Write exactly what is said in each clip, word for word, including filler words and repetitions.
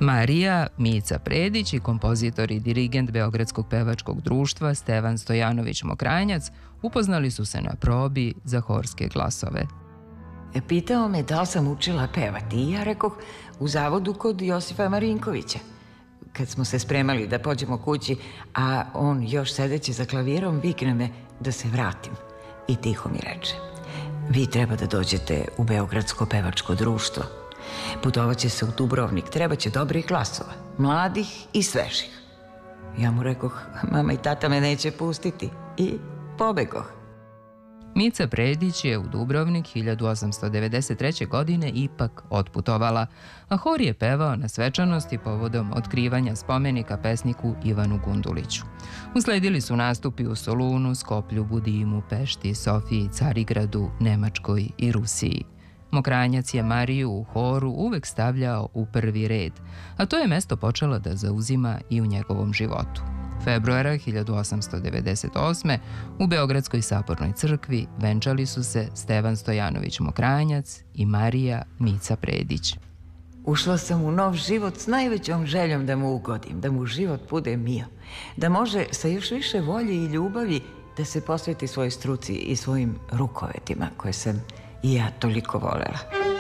Marija Mica Predić i kompozitor i dirigent Beogradskog pevačkog društva Stevan Stojanović Mokranjac upoznali su se na probi za horske glasove. Pitao me da li sam učila pevati i ja rekoh u zavodu kod Josipa Marinkovića. Kad smo se spremali da pođemo kući, a on još sedeći za klavirom vikne me da se vratim i tiho mi reče: vi treba da dođete u Beogradsko pevačko društvo. Putovaće se u Dubrovnik, treba će dobrih glasova, mladih i svežih. Ja mu rekoh, mama i tata me neće pustiti, i pobegoh. Mica Predić je u Dubrovnik hiljadu osamsto devedeset treće. godine ipak otputovala, a hor je pevao na svečanosti povodom otkrivanja spomenika pesniku Ivanu Gunduliću. Usledili su nastupi u Solunu, Skoplju, Budimu, Pešti, Sofiji, Carigradu, Nemačkoj i Rusiji. Mokranjac je Mariju u horu uvek stavljao u prvi red, a to je mesto počelo da zauzima i u njegovom životu. Februara hiljadu osamsto devedeset osme. u Beogradskoj sabornoj crkvi venčali su se Stevan Stojanović Mokranjac i Marija Mica Predić. Ušla sam u nov život s najvećom željom da mu ugodim, da mu život bude mio, da može sa još više volje i ljubavi da se posveti svojoj struci i svojim rukovetima koje sam i ja toliko volela.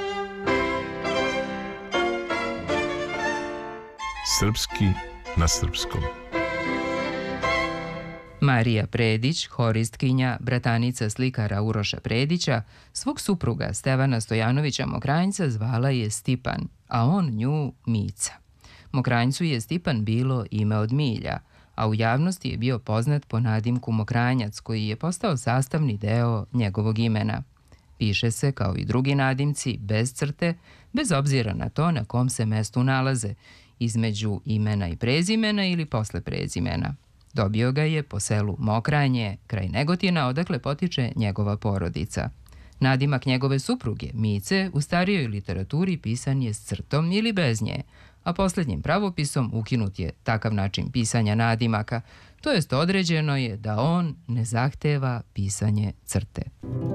Srpski na srpskom. Marija Predić, horistkinja, bratanica slikara Uroša Predića, svog supruga Stevana Stojanovića Mokranjca zvala je Stipan, a on nju Mica. Mokranjcu je Stipan bilo ime od milja, a u javnosti je bio poznat po nadimku Mokranjac, koji je postao sastavni deo njegovog imena. Piše se, kao i drugi nadimci, bez crte, bez obzira na to na kom se mestu nalaze, između imena i prezimena ili posle prezimena. Dobio ga je po selu Mokranje, kraj Negotina, odakle potiče njegova porodica. Nadimak njegove supruge, Mice, u starijoj literaturi pisan je s crtom ili bez nje, a poslednjim pravopisom ukinut je takav način pisanja nadimaka, to jest određeno je da on ne zahteva pisanje crte.